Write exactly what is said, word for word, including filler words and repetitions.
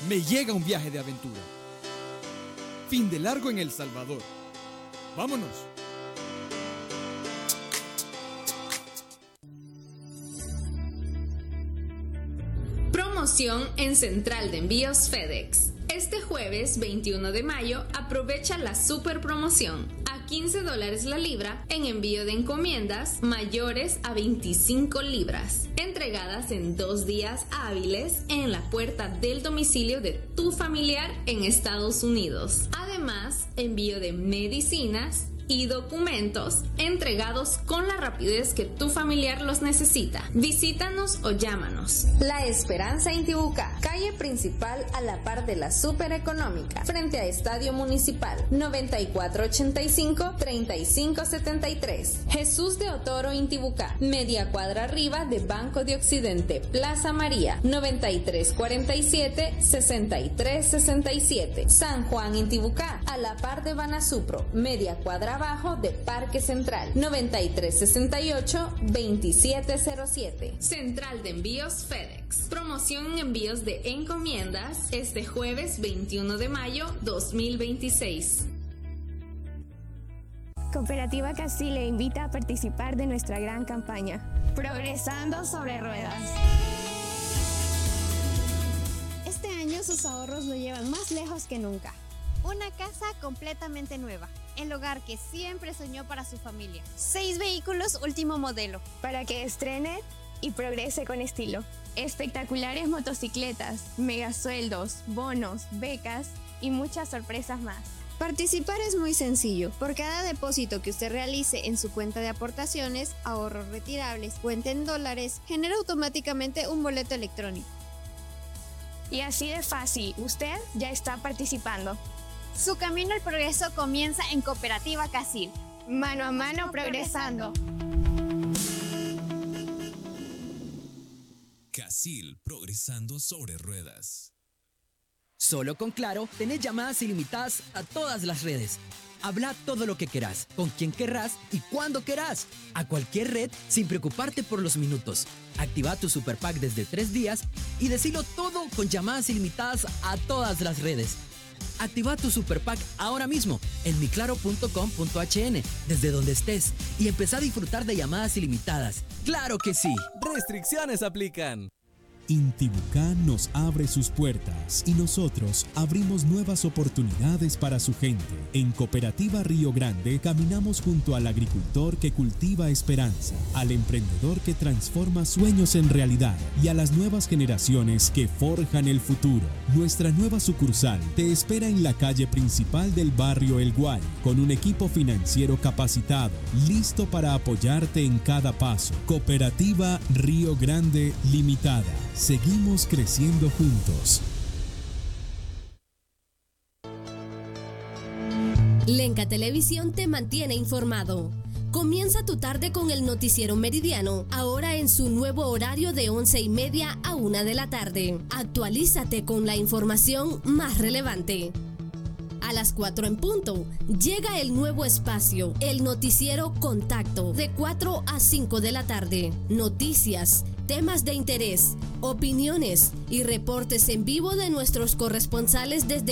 me llega un viaje de aventura. Fin de largo en El Salvador. ¡Vámonos! Promoción en Central de Envíos FedEx. Este jueves veintiuno de mayo aprovecha la super promoción a quince dólares la libra en envío de encomiendas mayores a veinticinco libras, entregadas en dos días hábiles en la puerta del domicilio de tu familiar en Estados Unidos. Además, envío de medicinas y documentos entregados con la rapidez que tu familiar los necesita. Visítanos o llámanos. La Esperanza Intibucá, calle principal a la par de la Super Económica, frente a Estadio Municipal, noventa y cuatro ochenta y cinco, treinta y cinco setenta y tres. Jesús de Otoro Intibucá, media cuadra arriba de Banco de Occidente, Plaza María, noventa y tres cuarenta y siete, sesenta y tres sesenta y siete. San Juan Intibucá, a la par de Banasupro, media cuadra abajo de Parque Central, noventa y tres sesenta y ocho, veintisiete cero siete. Central de Envíos FedEx. Promoción en envíos de encomiendas este jueves veintiuno de mayo dos mil veintiséis. Cooperativa Casil le invita a participar de nuestra gran campaña Progresando sobre Ruedas. Este año sus ahorros lo llevan más lejos que nunca. Una casa completamente nueva, el hogar que siempre soñó para su familia. Seis vehículos último modelo. Para que estrene y progrese con estilo. Espectaculares motocicletas, megasueldos, bonos, becas y muchas sorpresas más. Participar es muy sencillo. Por cada depósito que usted realice en su cuenta de aportaciones, ahorros retirables, cuenta en dólares, genera automáticamente un boleto electrónico. Y así de fácil, usted ya está participando. Su camino al progreso comienza en Cooperativa Casil. Mano a mano progresando. Casil, progresando sobre ruedas. Solo con Claro tenés llamadas ilimitadas a todas las redes. Habla todo lo que querás, con quien querrás y cuando querás. A cualquier red sin preocuparte por los minutos. Activa tu Super Pack desde tres días y decilo todo con llamadas ilimitadas a todas las redes. Activa tu Super Pack ahora mismo en mi claro punto com punto h n desde donde estés y empezá a disfrutar de llamadas ilimitadas. ¡Claro que sí! Restricciones aplican. Intibucá nos abre sus puertas y nosotros abrimos nuevas oportunidades para su gente. En Cooperativa Río Grande caminamos junto al agricultor que cultiva esperanza, al emprendedor que transforma sueños en realidad y a las nuevas generaciones que forjan el futuro. Nuestra nueva sucursal te espera en la calle principal del barrio El Guay, con un equipo financiero capacitado, listo para apoyarte en cada paso. Cooperativa Río Grande Limitada. Seguimos creciendo juntos. Lenca Televisión te mantiene informado. Comienza tu tarde con el noticiero meridiano, ahora en su nuevo horario de once y media a una de la tarde. Actualízate con la información más relevante. A las cuatro en punto, llega el nuevo espacio, el noticiero Contacto, de cuatro a cinco de la tarde. Noticias, temas de interés, opiniones y reportes en vivo de nuestros corresponsales desde